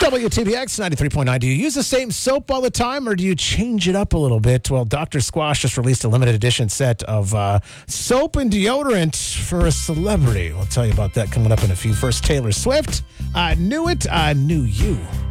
WTBX 93.9. Do you use the same soap all the time or do you change it up a little bit? Well, Dr. Squash just released a limited edition set of soap and deodorant for a celebrity. We'll tell you about that coming up in a few. First, Taylor Swift. Knew It, Knew You.